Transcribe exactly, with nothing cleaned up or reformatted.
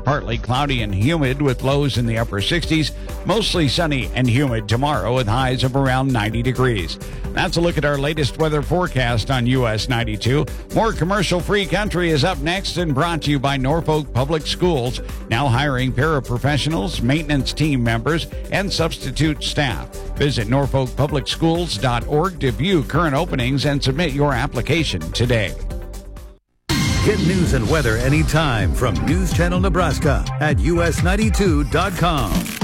partly cloudy and humid with lows in the upper sixties. Mostly sunny and humid tomorrow with highs of around ninety degrees. That's a look at our latest weather forecast on U S ninety-two. More commercial-free country is up next and brought to you by Norfolk Public Schools, now hiring paraprofessionals, maintenance team members, and substitute staff. Visit norfolk public schools dot org to view current openings and submit your application today. Get news and weather anytime from News Channel Nebraska at U S ninety-two dot com.